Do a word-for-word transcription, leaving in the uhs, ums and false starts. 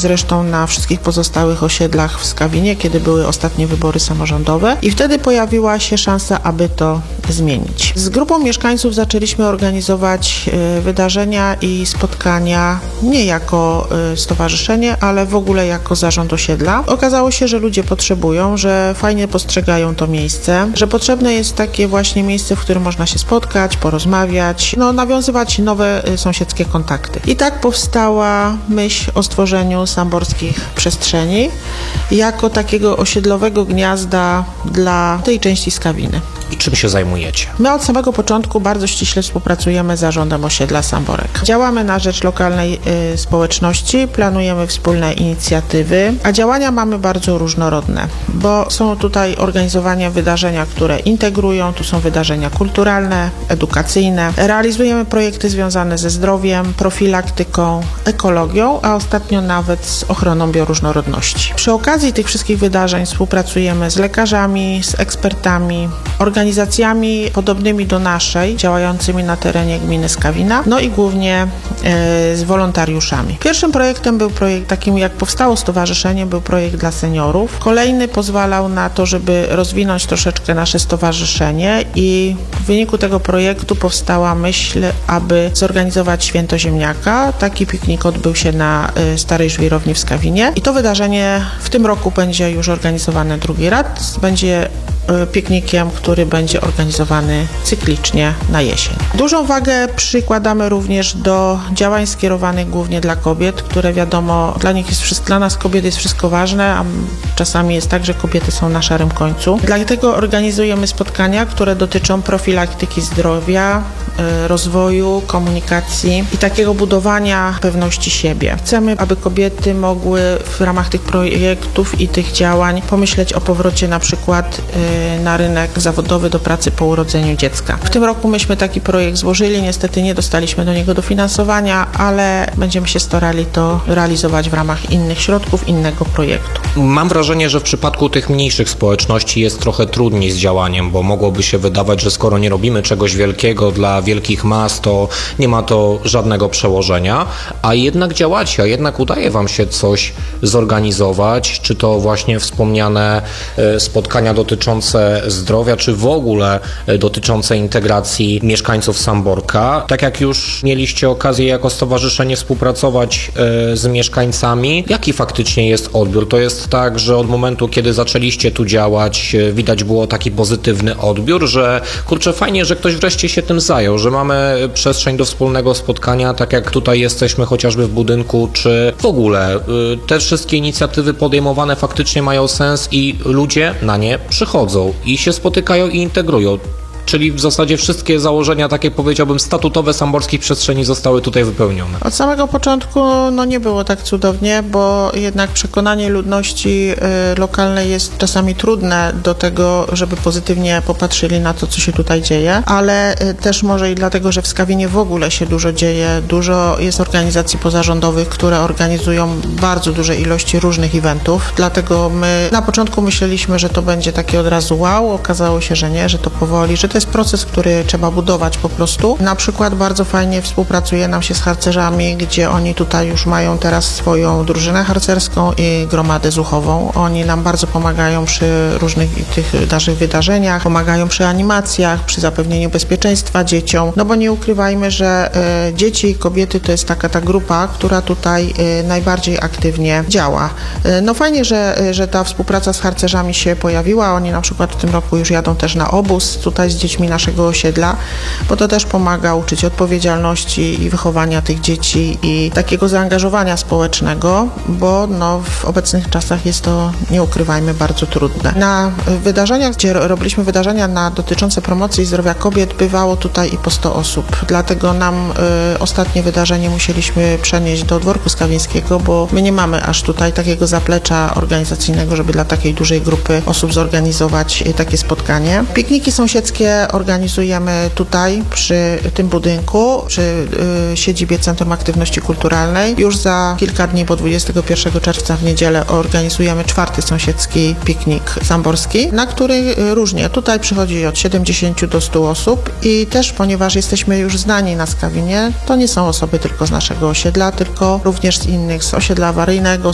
zresztą na wszystkich pozostałych osiedlach w Skawinie, kiedy były ostatnie wybory samorządowe i wtedy pojawiła się szansa, aby to zmienić. Z grupą mieszkańców zaczęliśmy organizować wydarzenia i spotkania nie jako stowarzyszenie, ale w ogóle jako zarząd osiedla. Okazało się, że ludzie potrzebują, że fajnie postrzegają to miejsce, że potrzebne jest takie właśnie miejsce, w którym można się spotkać, porozmawiać, no, nawiązywać nowe sąsiedzkie kontakty. I tak powstała myśl o stworzeniu samborskich przestrzeni jako takiego osiedlowego gniazda dla tej części Skawiny. I czym się zajmujecie? My od samego początku bardzo ściśle współpracujemy z zarządem osiedla Samborek. Działamy na rzecz lokalnej y, społeczności, planujemy wspólne inicjatywy, a działania mamy bardzo różnorodne, bo są tutaj organizowania wydarzenia, które integrują, tu są wydarzenia kulturalne, edukacyjne, realizujemy projekty związane ze zdrowiem, profilaktyką, ekologią, a ostatnio nawet z ochroną bioróżnorodności. Przy okazji tych wszystkich wydarzeń współpracujemy z lekarzami, z ekspertami, organizacjami podobnymi do naszej, działającymi na terenie gminy Skawina, no i głównie e, z wolontariuszami. Pierwszym projektem był projekt, takim jak powstało stowarzyszenie, był projekt dla seniorów. Kolejny pozwalał na to, żeby rozwinąć troszeczkę nasze stowarzyszenie i w wyniku tego projektu powstała myśl, aby zorganizować święto ziemniaka. Taki piknik odbył się na e, Starej Żwirowni w Skawinie i to wydarzenie w tym roku będzie już organizowane drugi raz. Będzie piknikiem, który będzie organizowany cyklicznie na jesień. Dużą wagę przykładamy również do działań skierowanych głównie dla kobiet, które wiadomo, dla nich jest wszystko, dla nas kobiet jest wszystko ważne, a czasami jest tak, że kobiety są na szarym końcu. Dlatego organizujemy spotkania, które dotyczą profilaktyki zdrowia, rozwoju, komunikacji i takiego budowania pewności siebie. Chcemy, aby kobiety mogły w ramach tych projektów i tych działań pomyśleć o powrocie na przykład na rynek zawodowy do pracy po urodzeniu dziecka. W tym roku myśmy taki projekt złożyli, niestety nie dostaliśmy do niego dofinansowania, ale będziemy się starali to realizować w ramach innych środków, innego projektu. Mam wrażenie, że w przypadku tych mniejszych społeczności jest trochę trudniej z działaniem, bo mogłoby się wydawać, że skoro nie robimy czegoś wielkiego dla wielkich mas, to nie ma to żadnego przełożenia, a jednak działacie, a jednak udaje wam się coś zorganizować, czy to właśnie wspomniane spotkania dotyczące zdrowia, czy w ogóle dotyczące integracji mieszkańców Samborka. Tak jak już mieliście okazję jako stowarzyszenie współpracować z mieszkańcami, jaki faktycznie jest odbiór? To jest tak, że od momentu, kiedy zaczęliście tu działać, widać było taki pozytywny odbiór, że kurczę, fajnie, że ktoś wreszcie się tym zajął, że mamy przestrzeń do wspólnego spotkania, tak jak tutaj jesteśmy chociażby w budynku, czy w ogóle te wszystkie inicjatywy podejmowane faktycznie mają sens i ludzie na nie przychodzą i się spotykają i integrują. Czyli w zasadzie wszystkie założenia, takie powiedziałbym, statutowe samborskich przestrzeni zostały tutaj wypełnione. Od samego początku no, nie było tak cudownie, bo jednak przekonanie ludności y, lokalnej jest czasami trudne do tego, żeby pozytywnie popatrzyli na to, co się tutaj dzieje, ale y, też może i dlatego, że w Skawinie w ogóle się dużo dzieje, dużo jest organizacji pozarządowych, które organizują bardzo duże ilości różnych eventów, dlatego my na początku myśleliśmy, że to będzie takie od razu wow, okazało się, że nie, że to powoli, że to jest proces, który trzeba budować po prostu. Na przykład bardzo fajnie współpracuje nam się z harcerzami, gdzie oni tutaj już mają teraz swoją drużynę harcerską i gromadę zuchową. Oni nam bardzo pomagają przy różnych tych naszych wydarzeniach, pomagają przy animacjach, przy zapewnieniu bezpieczeństwa dzieciom, no bo nie ukrywajmy, że y, dzieci i kobiety to jest taka ta grupa, która tutaj y, najbardziej aktywnie działa. Y, no fajnie, że, y, że ta współpraca z harcerzami się pojawiła. Oni na przykład w tym roku już jadą też na obóz tutaj z dziećmi naszego osiedla, bo to też pomaga uczyć odpowiedzialności i wychowania tych dzieci i takiego zaangażowania społecznego, bo no, w obecnych czasach jest to, nie ukrywajmy, bardzo trudne. Na wydarzeniach, gdzie robiliśmy wydarzenia na, dotyczące promocji zdrowia kobiet, bywało tutaj i po sto osób. Dlatego nam y, ostatnie wydarzenie musieliśmy przenieść do Dworku Skawińskiego, bo my nie mamy aż tutaj takiego zaplecza organizacyjnego, żeby dla takiej dużej grupy osób zorganizować y, takie spotkanie. Pikniki sąsiedzkie organizujemy tutaj przy tym budynku, przy y, siedzibie Centrum Aktywności Kulturalnej. Już za kilka dni, bo dwudziestego pierwszego czerwca w niedzielę organizujemy czwarty sąsiedzki piknik samborski, na który różnie. Tutaj przychodzi od siedemdziesięciu do stu osób i też, ponieważ jesteśmy już znani na Skawinie, to nie są osoby tylko z naszego osiedla, tylko również z innych, z osiedla awaryjnego,